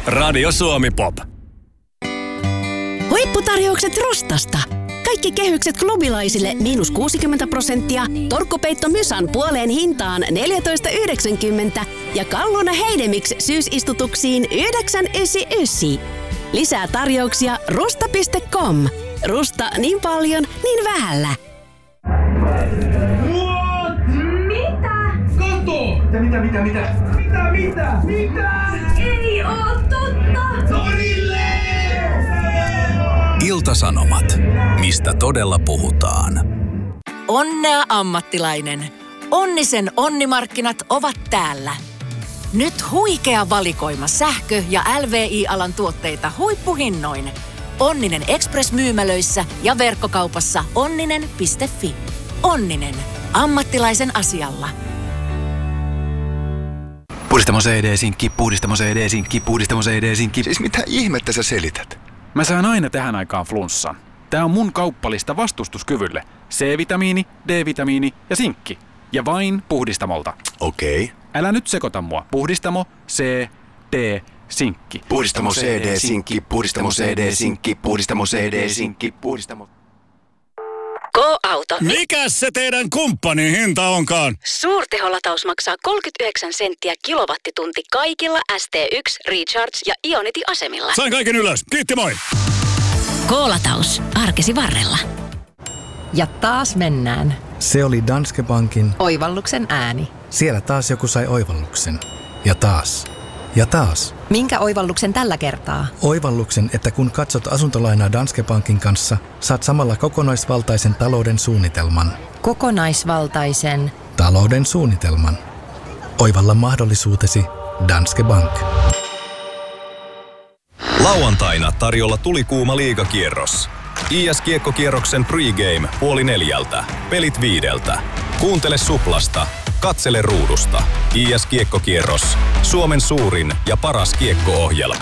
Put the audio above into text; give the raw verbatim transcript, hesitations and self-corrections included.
Radio Suomi Pop. Huipputarjoukset Rustasta. Kaikki kehykset klubilaisille miinus kuusikymmentä prosenttia, torkkupeitto Mysan puoleen hintaan neljätoista yhdeksänkymmentä ja Kalluna Heidemix syysistutuksiin yhdeksän yhdeksänkymmentäyhdeksän. Lisää tarjouksia rusta piste com. Rusta niin paljon, niin vähällä. What? Mitä? Kato! Mitä, mitä, mitä, mitä? Mitä, mitä? Mitä? Ei oo totta! Torille! Ilta-Sanomat. Mistä todella puhutaan? Onnea ammattilainen. Onnisen onnimarkkinat ovat täällä. Nyt huikea valikoima sähkö- ja L V I-alan tuotteita huippuhinnoin. Onninen Express-myymälöissä ja verkkokaupassa onninen piste fi. Onninen. Ammattilaisen asialla. Puhdistamo C D-sinkki, puhdistamo C D-sinkki, puhdistamo C D-sinkki. Siis mitä ihmettä sä selität? Mä saan aina tähän aikaan flunssan. Tää on mun kauppalista vastustuskyvylle. C-vitamiini, D-vitamiini ja sinkki. Ja vain Puhdistamolta. Okei. Okay. Älä nyt sekoita mua. Puhdistamo, C, D, sinkki. Puhdistamo C D-sinkki, puhdistamo C D-sinkki, puhdistamo C D-sinkki, puhdistamo... Go-auto. Mikäs se teidän kumppanin hinta onkaan? Suurteholataus maksaa kolmekymmentäyhdeksän senttiä kilowattitunti kaikilla S T yksi, Recharge ja Ionity-asemilla. Sain kaiken ylös. Kiitti, moi! Go-lataus. Arkesi varrella. Ja taas mennään. Se oli Danske Bankin Oivalluksen ääni. Siellä taas joku sai oivalluksen. Ja taas. Ja taas. Minkä oivalluksen tällä kertaa? Oivalluksen, että kun katsot asuntolainaa Danske Bankin kanssa, saat samalla kokonaisvaltaisen talouden suunnitelman. Kokonaisvaltaisen talouden suunnitelman. Oivalla mahdollisuutesi Danske Bank. Lauantaina tarjolla tulikuuma liigakierros. I S-kiekkokierroksen pregame puoli neljältä. Pelit viideltä. Kuuntele Suplasta. Katsele ruudusta. I S-kiekkokierros. Suomen suurin ja paras kiekko-ohjelma.